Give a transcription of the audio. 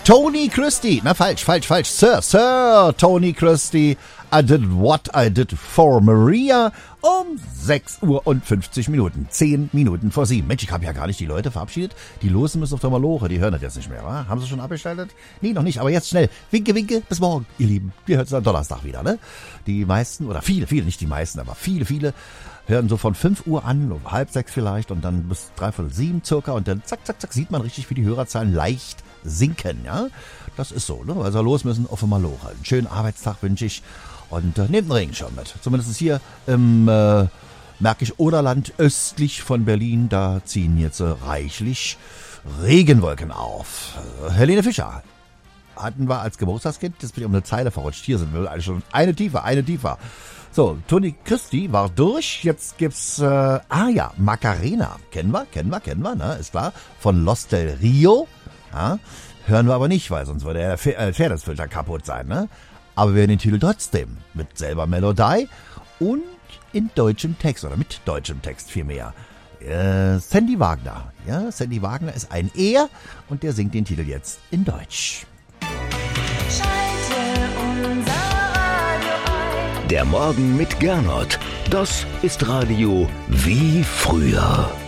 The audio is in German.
Tony Christie. Na, falsch. Sir Tony Christie. I did what I did for Maria um 6 Uhr und 50 Minuten. 10 Minuten vor 7. Mensch, ich habe ja gar nicht die Leute verabschiedet. Die losen müssen auf der Maloche. Die hören das jetzt nicht mehr, wa? Haben sie schon abgeschaltet? Nee, noch nicht. Aber jetzt schnell. Winke, winke. Bis morgen, ihr Lieben. Wir hören uns am Donnerstag wieder, ne? Die meisten, oder viele, nicht die meisten, aber viele hören so von 5 Uhr an, um 5:30 vielleicht und dann bis 6:45 circa und dann zack, sieht man richtig, wie die Hörerzahlen leicht sinken, ja? Das ist so, ne? Also los müssen auf der Maloche. Einen schönen Arbeitstag wünsche ich. Und nehmt den Regen schon mit. Zumindest hier im Märkisch-Oderland östlich von Berlin, da ziehen jetzt reichlich Regenwolken auf. Helene Fischer hatten wir als Geburtstagskind, jetzt bin ich um eine Zeile verrutscht. Hier sind wir schon eine tiefer. So, Tony Christie war durch. Jetzt gibt's, Macarena. Kennen wir, ne? Ist klar. Von Los del Rio. Ja, hören wir aber nicht, weil sonst würde der Fairnessfilter kaputt sein, ne? Aber wir hören den Titel trotzdem mit selber Melodie und in deutschem Text oder mit deutschem Text vielmehr. Sandy Wagner. Ja, Sandy Wagner ist ein Er und der singt den Titel jetzt in Deutsch. Schalte unser Radio ein. Der Morgen mit Gernot. Das ist Radio wie früher.